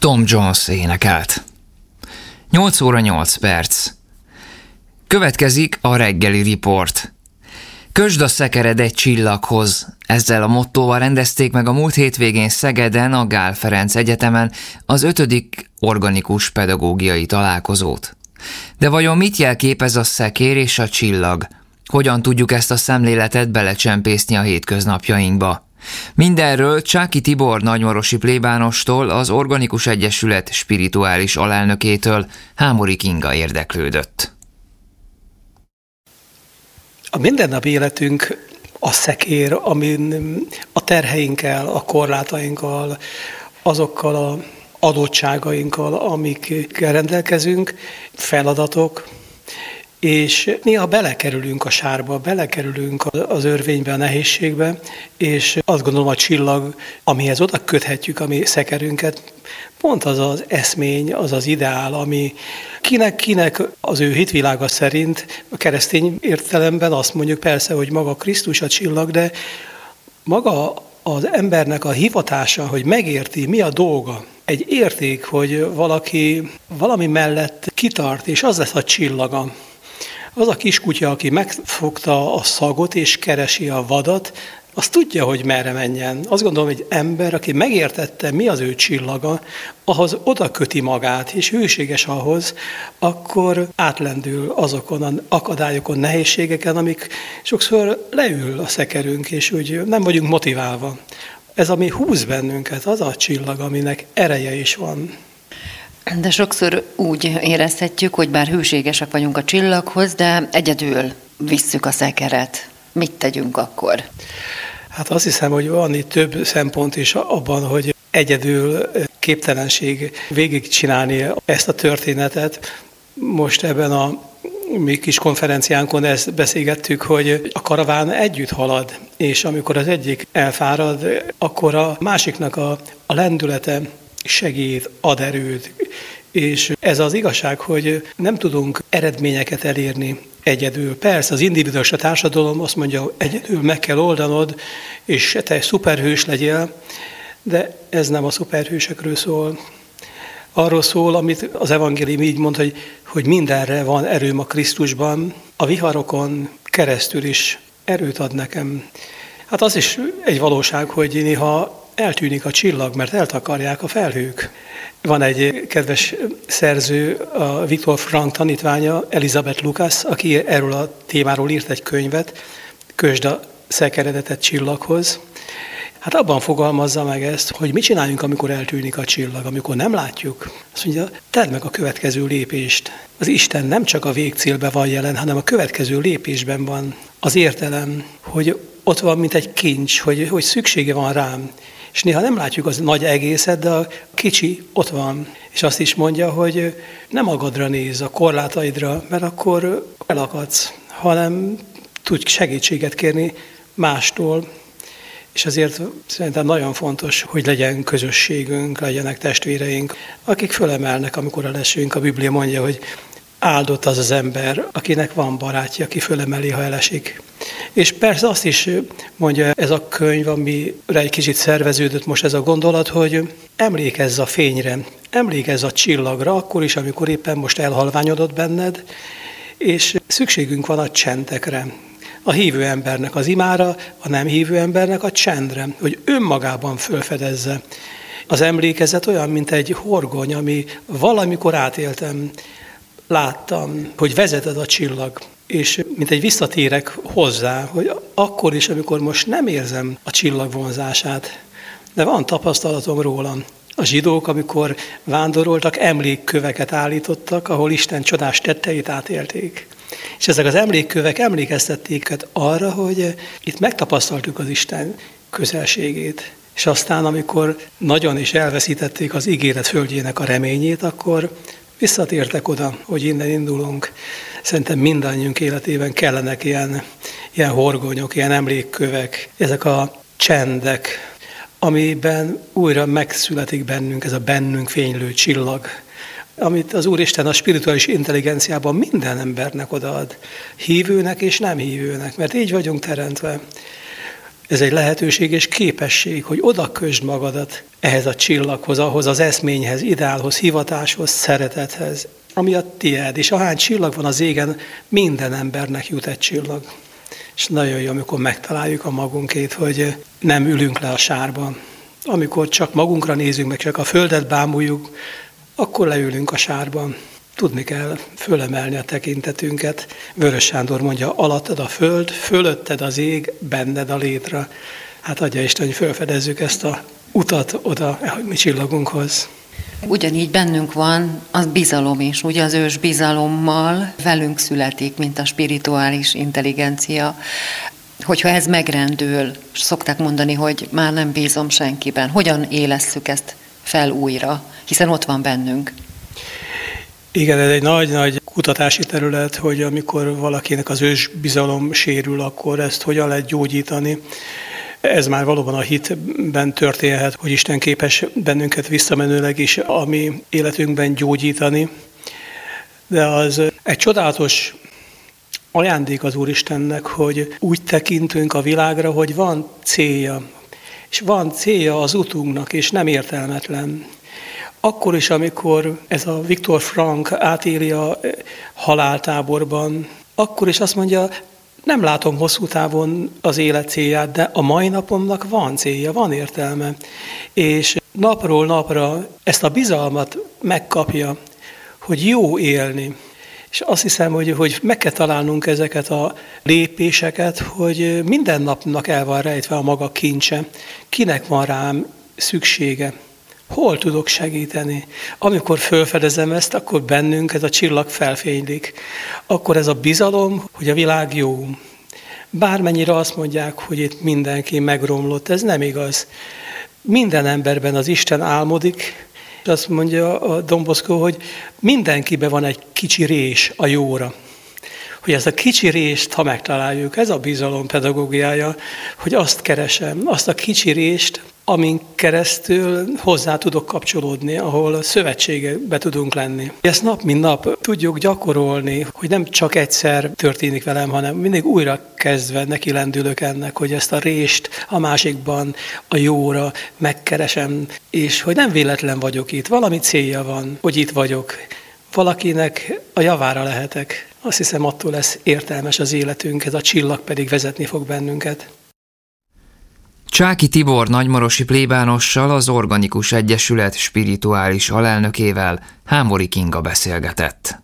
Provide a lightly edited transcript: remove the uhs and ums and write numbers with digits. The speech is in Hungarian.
Tom Jones énekelt. 8 óra 8 perc. Következik a reggeli riport. Kösd a szekered egy csillaghoz. Ezzel a mottóval rendezték meg a múlt hétvégén Szegeden, a Gál Ferenc Egyetemen az 5. organikus pedagógiai találkozót. De vajon mit jelképez a szekér és a csillag? Hogyan tudjuk ezt a szemléletet belecsempészni a hétköznapjainkba? Mindenről Csáky Tibor nagymarosi plébánostól, az Organikus Egyesület spirituális alelnökétől Hámori Kinga érdeklődött. A mindennapi életünk a szekér, amin a terheinkkel, a korlátainkkal, azokkal az adottságainkkal, amikkel rendelkezünk, feladatok, és néha belekerülünk a sárba, belekerülünk az örvénybe, a nehézségbe, és azt gondolom a csillag, amihez oda köthetjük a mi szekerünket, pont az az eszmény, az az ideál, ami kinek az ő hitvilága szerint, a keresztény értelemben azt mondjuk persze, hogy maga Krisztus a csillag, de maga az embernek a hivatása, hogy megérti, mi a dolga. Egy érték, hogy valaki valami mellett kitart, és az lesz a csillaga. Az a kiskutya, aki megfogta a szagot és keresi a vadat, az tudja, hogy merre menjen. Azt gondolom, hogy egy ember, aki megértette, mi az ő csillaga, ahhoz oda köti magát, és hűséges ahhoz, akkor átlendül azokon az akadályokon, nehézségeken, amik sokszor leül a szekerünk, és úgy nem vagyunk motiválva. Ez, ami húz bennünket, az a csillag, aminek ereje is van. De sokszor úgy érezhetjük, hogy bár hűségesek vagyunk a csillaghoz, de egyedül visszük a szekeret. Mit tegyünk akkor? Hát azt hiszem, hogy van itt több szempont is abban, hogy egyedül képtelenség végigcsinálni ezt a történetet. Most ebben a mi kis konferenciánkon ezt beszélgettük, hogy a karaván együtt halad, és amikor az egyik elfárad, akkor a másiknak a lendülete segít, ad erőt. És ez az igazság, hogy nem tudunk eredményeket elérni egyedül. Persze az individuális a társadalom azt mondja, egyedül meg kell oldanod, és te egy szuperhős legyél, de ez nem a szuperhősökről szól. Arról szól, amit az evangélium így mond, hogy mindenre van erőm a Krisztusban, a viharokon keresztül is erőt ad nekem. Hát az is egy valóság, hogy néha eltűnik a csillag, mert eltakarják a felhők. Van egy kedves szerző, a Viktor Frank tanítványa, Elizabeth Lucas, aki erről a témáról írt egy könyvet, Kösd a szekeredet egy csillaghoz. Hát abban fogalmazza meg ezt, hogy mit csináljunk, amikor eltűnik a csillag, amikor nem látjuk. Azt mondja, tedd meg a következő lépést. Az Isten nem csak a végcélben van jelen, hanem a következő lépésben van az értelem, hogy ott van, mint egy kincs, hogy szüksége van rám. És néha nem látjuk az nagy egészet, de a kicsi ott van. És azt is mondja, hogy nem magadra néz, a korlátaidra, mert akkor elakadsz, hanem tudj segítséget kérni mástól. És azért szerintem nagyon fontos, hogy legyen közösségünk, legyenek testvéreink, akik fölemelnek, amikor elesünk. A Biblia mondja, hogy áldott az az ember, akinek van barátja, aki fölemeli, ha elesik. És persze azt is mondja ez a könyv, amire egy kicsit szerveződött most ez a gondolat, hogy emlékezz a fényre, emlékezz a csillagra, akkor is, amikor éppen most elhalványodott benned, és szükségünk van a csendekre. A hívő embernek az imára, a nem hívő embernek a csendre, hogy önmagában fölfedezze. Az emlékezet olyan, mint egy horgony, ami valamikor átéltem, láttam, hogy vezeted a csillag, és mint egy visszatérek hozzá, hogy akkor is, amikor most nem érzem a csillag vonzását, de van tapasztalatom róla. A zsidók, amikor vándoroltak, emlékköveket állítottak, ahol Isten csodás tetteit átélték. És ezek az emlékkövek emlékeztették őket arra, hogy itt megtapasztaltuk az Isten közelségét. És aztán, amikor nagyon is elveszítették az ígéret földjének a reményét, akkor visszatértek oda, hogy innen indulunk. Szerintem mindannyiunk életében kellenek ilyen horgonyok, ilyen emlékkövek, ezek a csendek, amiben újra megszületik bennünk ez a bennünk fénylő csillag, amit az Úristen a spirituális intelligenciában minden embernek odaad, hívőnek és nem hívőnek, mert így vagyunk teremtve. Ez egy lehetőség és képesség, hogy oda kösd magadat ehhez a csillaghoz, ahhoz az eszményhez, ideálhoz, hivatáshoz, szeretethez, ami a tied. És ahány csillag van az égen, minden embernek jut egy csillag. És nagyon jó, amikor megtaláljuk a magunkét, hogy nem ülünk le a sárban. Amikor csak magunkra nézünk, meg csak a földet bámuljuk, akkor leülünk a sárban. Tudni kell fölemelni a tekintetünket. Vörös Sándor mondja, alattad a föld, fölötted az ég, benned a létre. Hát adja Isten, hogy felfedezzük ezt a utat oda a mi csillagunkhoz. Ugyanígy bennünk van az bizalom is, ugye az ős bizalommal velünk születik, mint a spirituális intelligencia. Hogyha ez megrendül, szokták mondani, hogy már nem bízom senkiben, hogyan élesszük ezt fel újra, hiszen ott van bennünk. Igen, ez egy nagy-nagy kutatási terület, hogy amikor valakinek az ősbizalom sérül, akkor ezt hogyan lehet gyógyítani. Ez már valóban a hitben történhet, hogy Isten képes bennünket visszamenőleg is a mi életünkben gyógyítani. De az egy csodálatos ajándék az Úristennek, hogy úgy tekintünk a világra, hogy van célja. És van célja az utunknak, és nem értelmetlen. Akkor is, amikor ez a Viktor Frankl átéli a haláltáborban, akkor is azt mondja, nem látom hosszú távon az élet célját, de a mai napomnak van célja, van értelme. És napról napra ezt a bizalmat megkapja, hogy jó élni. És azt hiszem, hogy meg kell találnunk ezeket a lépéseket, hogy minden napnak el van rejtve a maga kincse. Kinek van rám szüksége? Hol tudok segíteni? Amikor felfedezem ezt, akkor bennünk ez a csillag felfénylik. Akkor ez a bizalom, hogy a világ jó. Bármennyire azt mondják, hogy itt mindenki megromlott, ez nem igaz. Minden emberben az Isten álmodik, és azt mondja a Don Bosco, hogy mindenkiben van egy kicsi rés a jóra. Hogy ezt a kicsi rést, ha megtaláljuk, ez a bizalom pedagógiája, hogy azt keresem, azt a kicsi rést, amin keresztül hozzá tudok kapcsolódni, ahol szövetségbe tudunk lenni. Ezt nap mint nap tudjuk gyakorolni, hogy nem csak egyszer történik velem, hanem mindig újra kezdve neki lendülök ennek, hogy ezt a rést a másikban, a jóra megkeresem, és hogy nem véletlen vagyok itt, valami célja van, hogy itt vagyok. Valakinek a javára lehetek. Azt hiszem, attól lesz értelmes az életünk, ez a csillag pedig vezetni fog bennünket. Csáky Tibor nagymarosi plébánossal, az Organikus Egyesület spirituális alelnökével Hámori Kinga beszélgetett.